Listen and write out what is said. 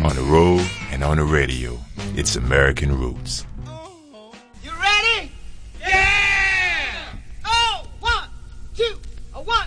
on the road and on the radio. It's American Roots.